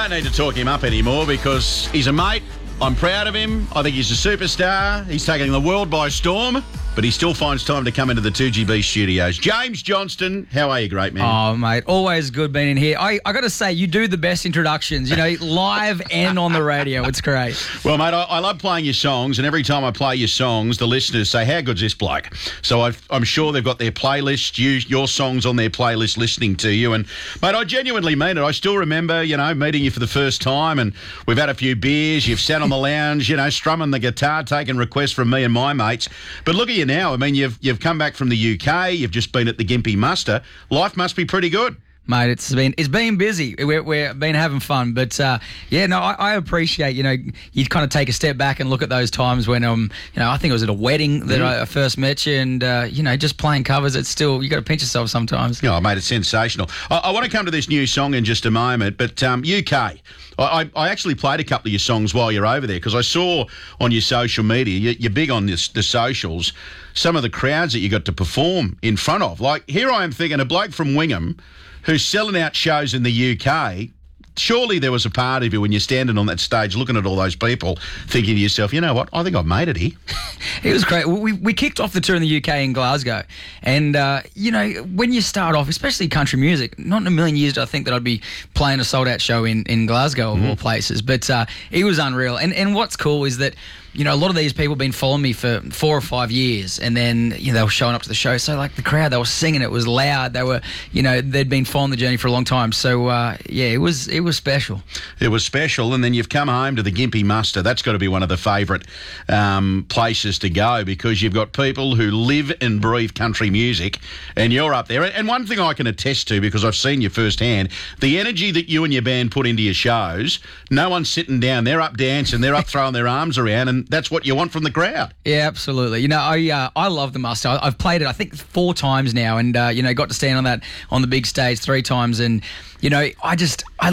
don't need to talk him up anymore because he's a mate. I'm proud of him. I think he's a superstar. He's taking the world by storm, but he still finds time to come into the 2GB studios. James Johnston, how are you, great man? Oh, mate, always good being in here. I got to say, you do the best introductions, live and on the radio. It's great. Well, mate, I love playing your songs, and every time I play your songs, the listeners say, how good's this bloke? So I'm sure they've got their playlist, your songs on their playlist, listening to you. And, mate, I genuinely mean it. I still remember, meeting you for the first time, and we've had a few beers. You've sat on the lounge, strumming the guitar, taking requests from me and my mates. But look at you now. I mean, you've come back from the UK. You've just been at the Gympie Muster. Life must be pretty good. Mate, it's been busy. We've been having fun, but I appreciate you kind of take a step back and look at those times when I think it was at a wedding that I first met you, and just playing covers. It's still, you got to pinch yourself sometimes. Oh, mate, it's sensational. I want to come to this new song in just a moment, but UK. I actually played a couple of your songs while you're over there because I saw on your social media, you're big on the socials, some of the crowds that you got to perform in front of. Like, here I am thinking, a bloke from Wingham who's selling out shows in the UK. Surely there was a part of you when you're standing on that stage looking at all those people thinking to yourself, you know what, I think I've made it here. It was great. We kicked off the tour in the UK in Glasgow. And, when you start off, especially country music, not in a million years did I think that I'd be playing a sold-out show in Glasgow of all places. But it was unreal. And what's cool is that, a lot of these people have been following me for 4 or 5 years, and then, they were showing up to the show. So, like, the crowd, they were singing, it was loud. They were, they'd been following the journey for a long time. So, it was special. It was special, and then you've come home to the Gympie Muster. That's got to be one of the favourite places to go because you've got people who live and breathe country music, and you're up there. And one thing I can attest to, because I've seen you firsthand, the energy that you and your band put into your shows, no one's sitting down. They're up dancing, they're up throwing their arms around, and that's what you want from the crowd. Yeah, absolutely. I love the Muster. I've played it, I think, 4 times now, and got to stand on the big stage 3 times, and I